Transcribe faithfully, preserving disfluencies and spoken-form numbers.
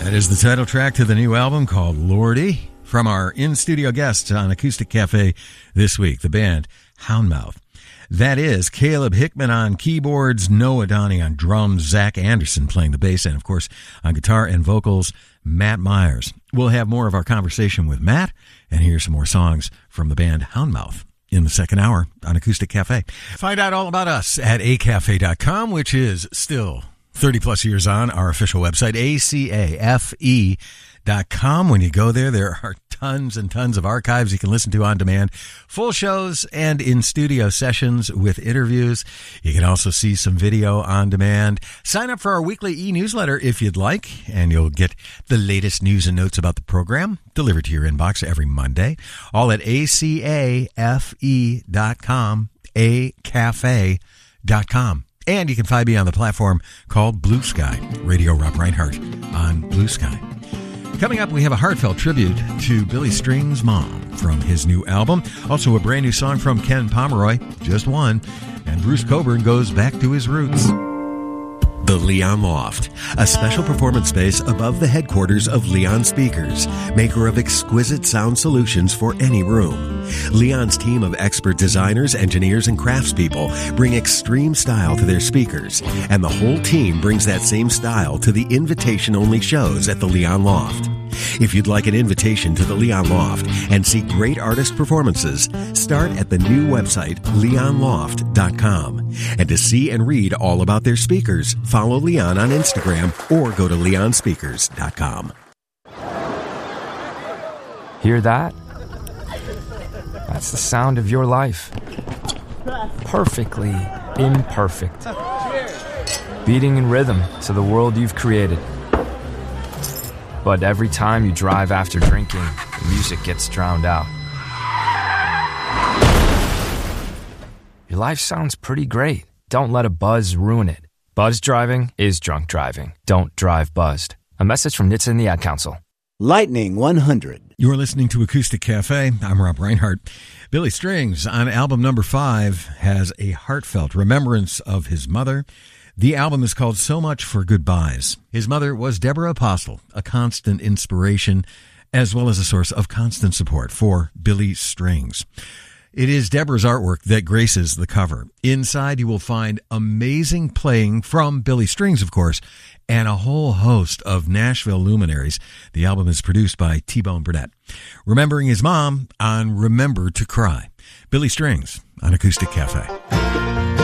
That is the title track to the new album called Lordy from our in-studio guests on Acoustic Cafe this week, the band Houndmouth. That is Caleb Hickman on keyboards, Noah Donnie on drums, Zach Anderson playing the bass, and of course on guitar and vocals, Matt Myers. We'll have more of our conversation with Matt and hear some more songs from the band Houndmouth in the second hour on Acoustic Cafe. Find out all about us at a cafe dot com, which is still thirty plus years on our official website, A C A F E dot com. When you go there, there are tons and tons of archives you can listen to on demand, full shows and in-studio sessions with interviews. You can also see some video on demand. Sign up for our weekly e-newsletter if you'd like, and you'll get the latest news and notes about the program delivered to your inbox every Monday. All at A C A F E dot com, a cafe dot com. And you can find me on the platform called Blue Sky, Radio Rob Reinhardt on Blue Sky. Coming up, we have a heartfelt tribute to Billy Strings' mom from his new album. Also, a brand new song from Ken Pomeroy, just one. And Bruce Coburn goes back to his roots. The Leon Loft, a special performance space above the headquarters of Leon Speakers, maker of exquisite sound solutions for any room. Leon's team of expert designers, engineers, and craftspeople bring extreme style to their speakers, and the whole team brings that same style to the invitation-only shows at the Leon Loft. If you'd like an invitation to the Leon Loft and see great artist performances, start at the new website, leon loft dot com. And to see and read all about their speakers, follow Leon on Instagram or go to leon speakers dot com. Hear that? That's the sound of your life. Perfectly imperfect. Beating in rhythm to the world you've created. But every time you drive after drinking, the music gets drowned out. Your life sounds pretty great. Don't let a buzz ruin it. Buzz driving is drunk driving. Don't drive buzzed. A message from N H T S A and the Ad Council. Lightning one hundred. You're listening to Acoustic Cafe. I'm Rob Reinhardt. Billy Strings on album number five has a heartfelt remembrance of his mother. The album is called So Much for Goodbyes. His mother was Deborah Apostle, a constant inspiration as well as a source of constant support for Billy Strings. It is Deborah's artwork that graces the cover. Inside you will find amazing playing from Billy Strings, of course, and a whole host of Nashville luminaries. The album is produced by T-Bone Burnett. Remembering his mom on Remember to Cry. Billy Strings on Acoustic Cafe.